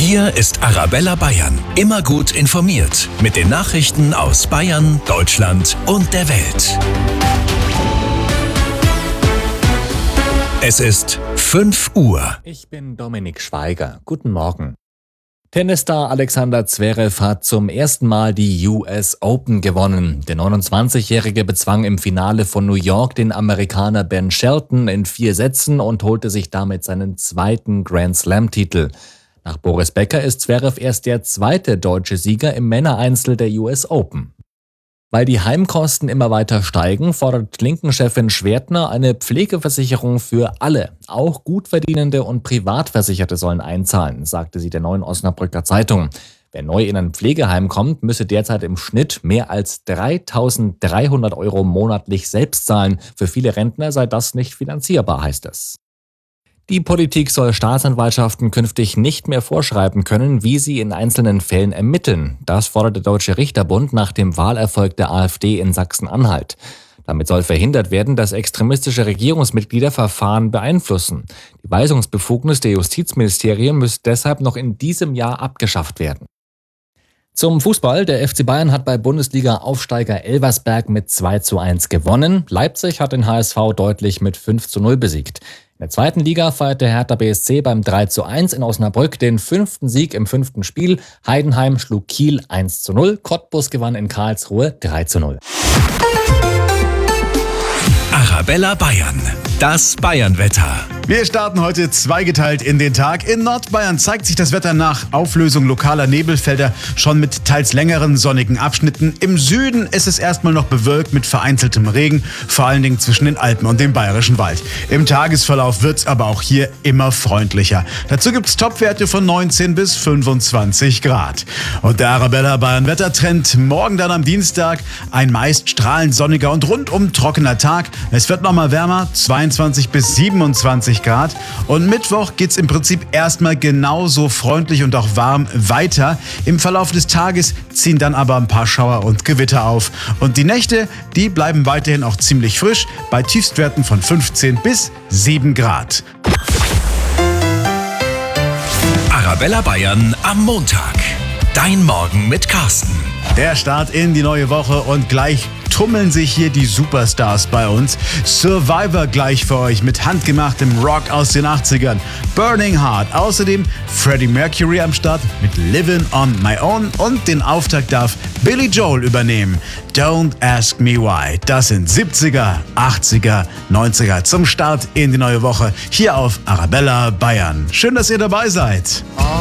Hier ist Arabella Bayern. Immer gut informiert mit den Nachrichten aus Bayern, Deutschland und der Welt. Es ist 5 Uhr. Ich bin Dominik Schweiger. Guten Morgen. Tennisstar Alexander Zverev hat zum ersten Mal die US Open gewonnen. Der 29-Jährige bezwang im Finale von New York den Amerikaner Ben Shelton in 4 Sätzen und holte sich damit seinen zweiten Grand-Slam-Titel. Nach Boris Becker ist Zverev erst der zweite deutsche Sieger im Männereinzel der US Open. Weil die Heimkosten immer weiter steigen, fordert Linken-Chefin Schwertner eine Pflegeversicherung für alle. Auch Gutverdienende und Privatversicherte sollen einzahlen, sagte sie der Neuen Osnabrücker Zeitung. Wer neu in ein Pflegeheim kommt, müsse derzeit im Schnitt mehr als 3.300 € monatlich selbst zahlen. Für viele Rentner sei das nicht finanzierbar, heißt es. Die Politik soll Staatsanwaltschaften künftig nicht mehr vorschreiben können, wie sie in einzelnen Fällen ermitteln. Das fordert der Deutsche Richterbund nach dem Wahlerfolg der AfD in Sachsen-Anhalt. Damit soll verhindert werden, dass extremistische Regierungsmitglieder Verfahren beeinflussen. Die Weisungsbefugnis der Justizministerien müsste deshalb noch in diesem Jahr abgeschafft werden. Zum Fußball. Der FC Bayern hat bei Bundesliga-Aufsteiger Elversberg mit 2:1 gewonnen. Leipzig hat den HSV deutlich mit 5:0 besiegt. In der zweiten Liga feierte Hertha BSC beim 3:1 in Osnabrück den 5. Sieg im 5. Spiel. Heidenheim schlug Kiel 1:0. Cottbus gewann in Karlsruhe 3:0. Arabella Bayern. Das Bayern-Wetter. Wir starten heute zweigeteilt in den Tag. In Nordbayern zeigt sich das Wetter nach Auflösung lokaler Nebelfelder schon mit teils längeren sonnigen Abschnitten. Im Süden ist es erstmal noch bewölkt mit vereinzeltem Regen, vor allen Dingen zwischen den Alpen und dem Bayerischen Wald. Im Tagesverlauf wird es aber auch hier immer freundlicher. Dazu gibt es Topwerte von 19 bis 25 Grad. Und der Arabella Bayern Wettertrend morgen dann am Dienstag. Ein meist strahlend sonniger und rundum trockener Tag. Es wird nochmal wärmer, 22 bis 27 Grad. Und Mittwoch geht's im Prinzip erstmal genauso freundlich und auch warm weiter. Im Verlauf des Tages ziehen dann aber ein paar Schauer und Gewitter auf. Und die Nächte, die bleiben weiterhin auch ziemlich frisch, bei Tiefstwerten von 15 bis 7 Grad. Arabella Bayern am Montag. Dein Morgen mit Carsten. Der Start in die neue Woche und gleich tummeln sich hier die Superstars bei uns. Survivor gleich für euch mit handgemachtem Rock aus den 80ern. Burning Heart. Außerdem Freddie Mercury am Start mit Livin' on My Own und den Auftakt darf Billy Joel übernehmen. Don't Ask Me Why. Das sind 70er, 80er, 90er zum Start in die neue Woche hier auf Arabella Bayern. Schön, dass ihr dabei seid.